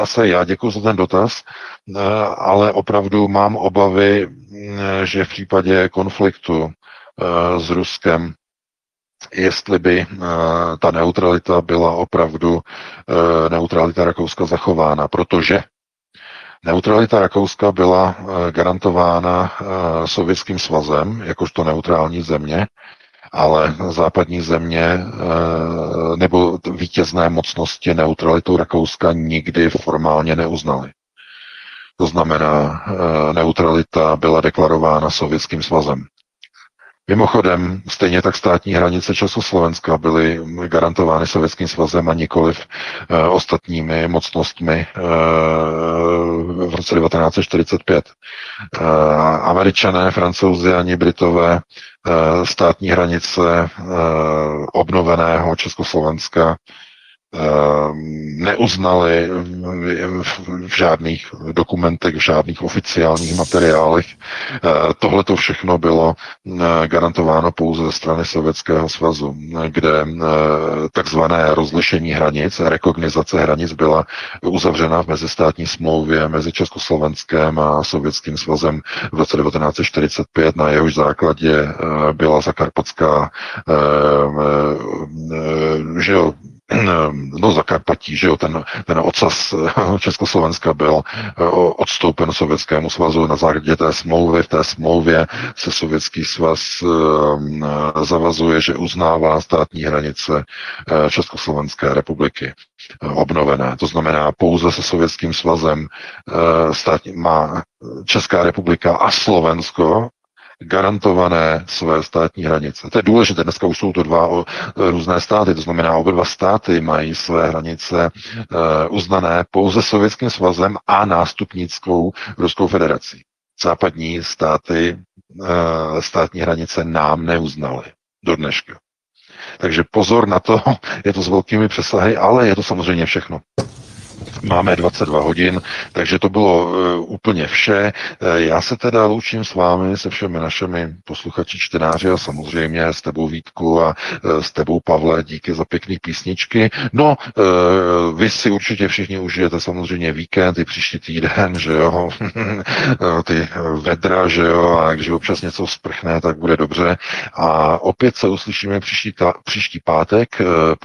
Zase já děkuji za ten dotaz, ale opravdu mám obavy, že v případě konfliktu s Ruskem, jestli by ta neutralita byla opravdu neutralita Rakouska zachována, protože neutralita Rakouska byla garantována Sovětským svazem, jakožto neutrální země, ale západní země nebo vítězné mocnosti neutralitu Rakouska nikdy formálně neuznaly. To znamená, neutralita byla deklarována Sovětským svazem. Mimochodem, stejně tak státní hranice Československa byly garantovány Sovětským svazem a nikoliv ostatními mocnostmi v roce 1945. Američané, Francouzi ani Britové státní hranice obnoveného Československa neuznali v žádných dokumentech, v žádných oficiálních materiálech. Tohle to všechno bylo garantováno pouze ze strany Sovětského svazu, kde takzvané rozlišení hranic, rekognizace hranic byla uzavřena v mezistátní smlouvě mezi Československem a Sovětským svazem v roce 1945, na jehož základě byla zakarpatská Zakarpatí, že jo, ten ocas Československa byl odstoupen Sovětskému svazu na základě té smlouvy. V té smlouvě se Sovětský svaz zavazuje, že uznává státní hranice Československé republiky obnovené. To znamená, pouze se Sovětským svazem má Česká republika a Slovensko garantované své státní hranice. To je důležité, dneska už jsou to dva různé státy, to znamená, oba dva státy mají své hranice uznané pouze Sovětským svazem a nástupnickou Ruskou federací. Západní státy státní hranice nám neuznaly do dneška. Takže pozor na to, je to s velkými přesahy, ale je to samozřejmě všechno. Máme 22 hodin, takže to bylo úplně vše. Já se teda loučím s vámi, se všemi našimi posluchači, čtenáři a samozřejmě s tebou Vítku a s tebou Pavle, díky za pěkný písničky. No, vy si určitě všichni užijete samozřejmě víkend i příští týden, že jo, ty vedra, že jo, a když občas něco sprchne, tak bude dobře. A opět se uslyšíme příští pátek po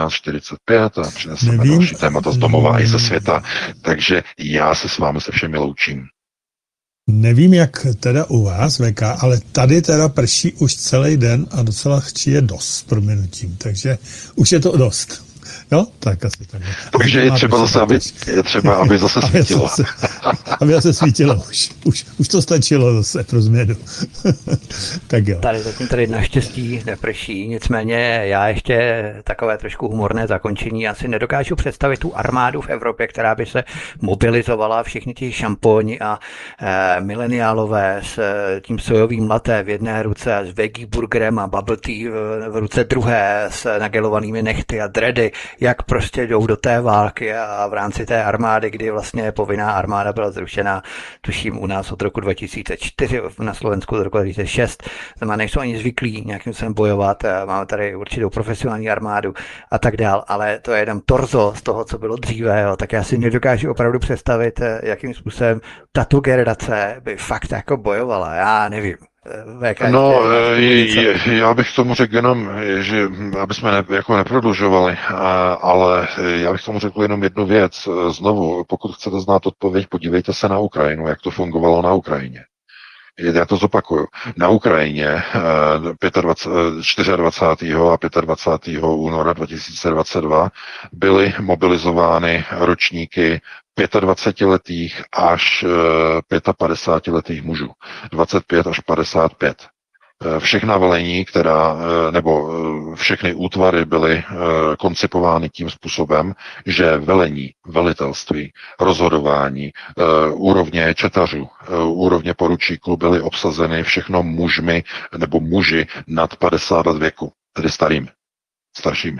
19:45 a přineseme další témata z domova i ze světa. Takže já se s vámi se všemi loučím. Nevím, jak teda u vás, VK, ale tady teda prší už celý den a docela je dost s prominutím, takže už je to dost. Jo, tak asi tak. Takže je třeba, aby zase svítilo. Aby zase svítilo už to stačilo zase pro změnu. Tak jo. Tady naštěstí neprší, nicméně já ještě takové trošku humorné zakončení. Já si nedokážu představit tu armádu v Evropě, která by se mobilizovala, všichni ti šampoň a mileniálové s tím sojovým laté v jedné ruce a s veggie burgerem a bubble tea v ruce druhé s nagelovanými nechty a dready, jak prostě jdou do té války a v rámci té armády, kdy vlastně povinná armáda byla zrušena, tuším u nás od roku 2004, na Slovensku od roku 2006, znamená, nejsou ani zvyklí nějakým způsobem bojovat, máme tady určitou profesionální armádu a tak dál, ale to je jenom torzo z toho, co bylo dříve, jo, tak já si nedokážu opravdu představit, jakým způsobem tato generace by fakt jako bojovala, já nevím. No, já bych tomu řekl jenom, že aby jsme jako neprodlužovali, ale já bych tomu řekl jenom jednu věc. Znovu, pokud chcete znát odpověď, podívejte se na Ukrajinu, jak to fungovalo na Ukrajině. Já to zopakuju. Na Ukrajině 24. a 25. února 2022 byly mobilizovány ročníky 25letých až 55letých mužů. 25 až 55. Všechna velení, nebo všechny útvary byly koncipovány tím způsobem, že velení, velitelství, rozhodování, úrovně četařů, úrovně poručíků byly obsazeny všechno mužmi nebo muži nad 50 let věku, tedy staršími.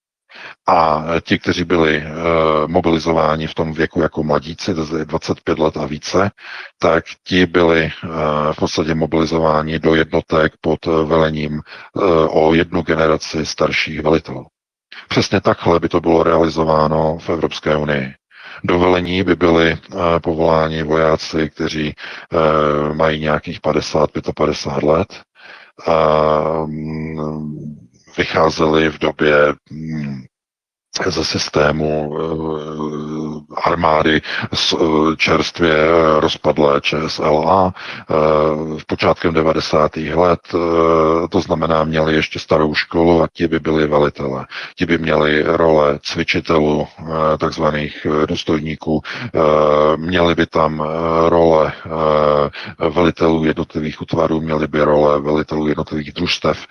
A ti, kteří byli mobilizováni v tom věku jako mladíci, 25 let a více, tak ti byli v podstatě mobilizováni do jednotek pod velením o jednu generaci starších velitelů. Přesně takhle by to bylo realizováno v Evropské unii. Do velení by byli povoláni vojáci, kteří mají nějakých 50, 55 let. Vycházeli v době ze systému armády čerstvě rozpadlé ČSLA v počátkem 90. let, to znamená, měli ještě starou školu a ti by byli velitelé. Ti by měli role cvičitelů, takzvaných důstojníků, měli by tam role velitelů jednotlivých útvarů, měli by role velitelů jednotlivých družstev,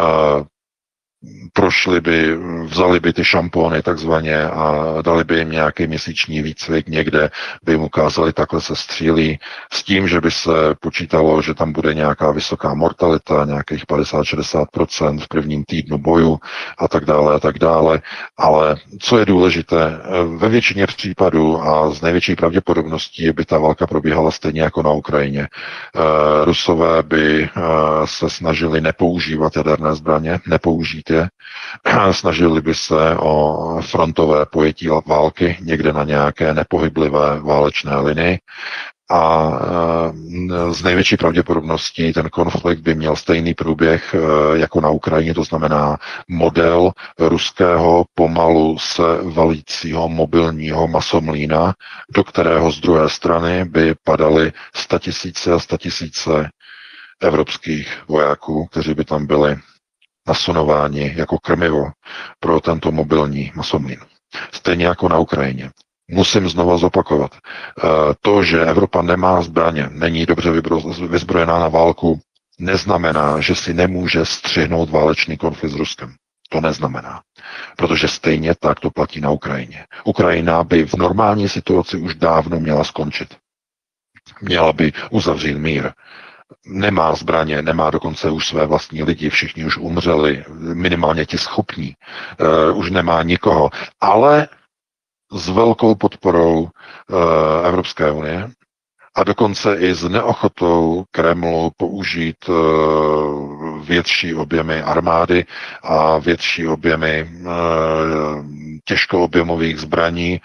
prošli by, vzali by ty šampóny takzvaně a dali by jim nějaký měsíční výcvik někde, by jim ukázali, takhle se střílí, s tím, že by se počítalo, že tam bude nějaká vysoká mortalita, nějakých 50-60% v prvním týdnu boju a tak dále a tak dále. Ale co je důležité, ve většině případů a z největší pravděpodobností by ta válka probíhala stejně jako na Ukrajině. Rusové by se snažili nepoužívat jaderné zbraně, nepoužít je, snažili by se o frontové pojetí války někde na nějaké nepohyblivé válečné linii a z největší pravděpodobností ten konflikt by měl stejný průběh jako na Ukrajině, to znamená model ruského pomalu se valícího mobilního masomlína, do kterého z druhé strany by padaly statisíce a statisíce evropských vojáků, kteří by tam byli nasunováni jako krmivo pro tento mobilní masomlín. Stejně jako na Ukrajině. Musím znova zopakovat. To, že Evropa nemá zbraně, není dobře vyzbrojená na válku, neznamená, že si nemůže střihnout válečný konflikt s Ruskem. To neznamená. Protože stejně tak to platí na Ukrajině. Ukrajina by v normální situaci už dávno měla skončit. Měla by uzavřít mír. Nemá zbraně, nemá dokonce už své vlastní lidi, všichni už umřeli, minimálně ti schopní, už nemá nikoho, ale s velkou podporou Evropské unie a dokonce i s neochotou Kremlu použít větší objemy armády a větší objemy těžkoobjemových zbraní.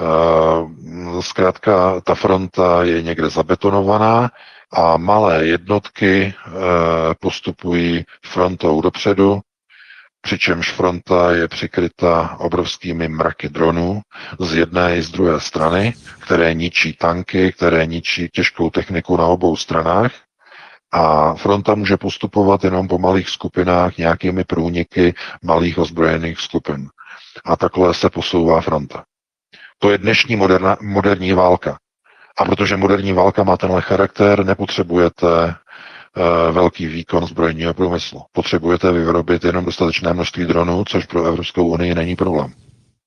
Zkrátka ta fronta je někde zabetonovaná a malé jednotky postupují frontou dopředu, přičemž fronta je přikryta obrovskými mraky dronů z jedné i z druhé strany, které ničí tanky, které ničí těžkou techniku na obou stranách. A fronta může postupovat jenom po malých skupinách, nějakými průniky malých ozbrojených skupin. A takhle se posouvá fronta. To je dnešní moderní válka. A protože moderní válka má tenhle charakter, nepotřebujete velký výkon zbrojního průmyslu. Potřebujete vyrobit jenom dostatečné množství dronů, což pro Evropskou unii není problém.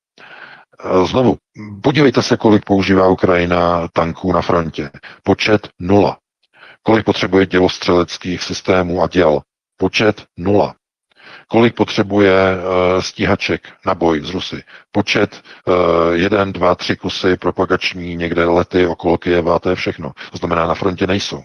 Znovu, podívejte se, kolik používá Ukrajina tanků na frontě. Počet 0. Kolik potřebuje dělostřeleckých systémů a děl? Počet 0. Kolik potřebuje stíhaček na boj z Rusy? Počet 1, 2, 3 kusy propagační, někde lety okolo Kyjeva, to je všechno. To znamená, na frontě nejsou.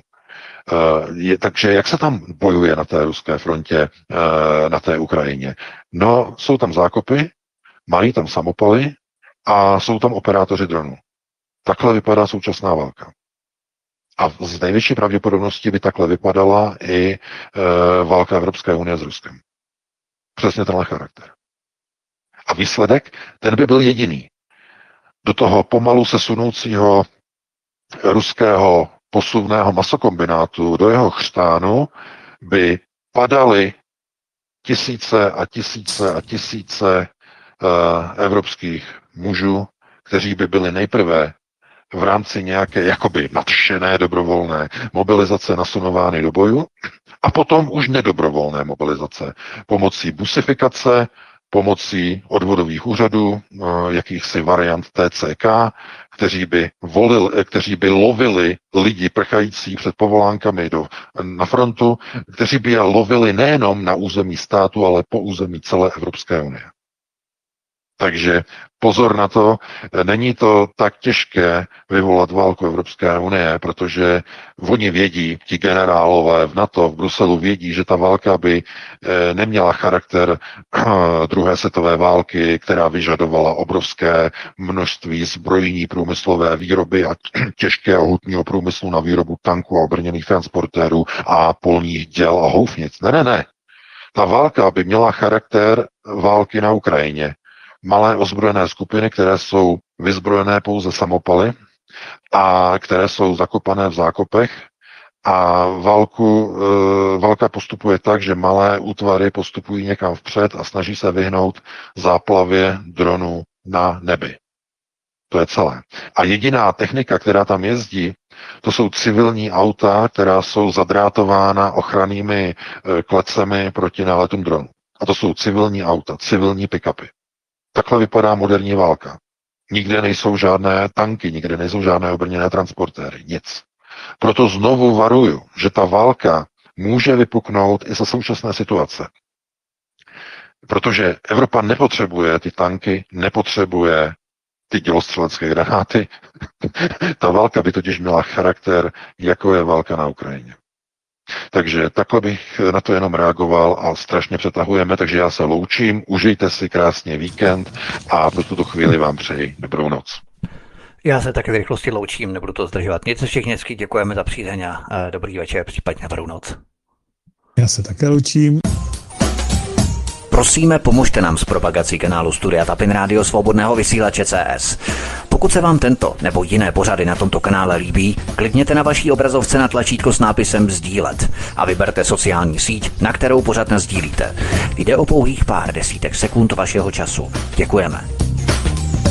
Takže jak se tam bojuje na té ruské frontě, na té Ukrajině? No, jsou tam zákopy, mají tam samopaly a jsou tam operátoři dronů. Takhle vypadá současná válka. A z největší pravděpodobností by takhle vypadala i válka Evropské unie s Ruskem. Přesně tenhle charakter. A výsledek, ten by byl jediný. Do toho pomalu se sunoucího ruského posuvného masokombinátu, do jeho chřtánu by padaly tisíce a tisíce a tisíce evropských mužů, kteří by byli nejprve v rámci nějaké jakoby nadšené dobrovolné mobilizace nasunovány do boju a potom už nedobrovolné mobilizace pomocí busifikace, pomocí odvodových úřadů, jakýchsi variant TCK, kteří by lovili lidi prchající před povolánkami na frontu, kteří by je lovili nejenom na území státu, ale po území celé Evropské unie. Takže pozor na to, není to tak těžké vyvolat válku Evropské unie, protože oni vědí, ti generálové v NATO, v Bruselu vědí, že ta válka by neměla charakter druhé světové války, která vyžadovala obrovské množství zbrojní průmyslové výroby a těžkého hutního průmyslu na výrobu tanků a obrněných transportérů a polních děl a houfnic. Ne. Ta válka by měla charakter války na Ukrajině. Malé ozbrojené skupiny, které jsou vyzbrojené pouze samopaly a které jsou zakopané v zákopech a válka postupuje tak, že malé útvary postupují někam vpřed a snaží se vyhnout záplavě dronů na nebi. To je celé. A jediná technika, která tam jezdí, to jsou civilní auta, která jsou zadrátována ochrannými klecemi proti náletům dronů. A to jsou civilní auta, civilní pick-upy. Takhle vypadá moderní válka. Nikde nejsou žádné tanky, nikde nejsou žádné obrněné transportéry, nic. Proto znovu varuju, že ta válka může vypuknout i za současné situace. Protože Evropa nepotřebuje ty tanky, nepotřebuje ty dělostřelecké granáty. Ta válka by totiž měla charakter, jako je válka na Ukrajině. Takže takhle bych na to jenom reagoval a strašně přetahujeme, takže já se loučím, užijte si krásně víkend a pro tuto chvíli vám přeji dobrou noc. Já se taky v rychlosti loučím, nebudu to zdržovat. Nic, všichni hezky děkujeme za přízeň a dobrý večer, případně dobrou noc. Já se také loučím. Prosíme, pomožte nám s propagací kanálu Studia Tapin Rádio Svobodného vysílače CS. Pokud se vám tento nebo jiné pořady na tomto kanále líbí, klikněte na vaší obrazovce na tlačítko s nápisem sdílet a vyberte sociální síť, na kterou pořad nasdílíte. Jde o pouhých pár desítek sekund vašeho času. Děkujeme.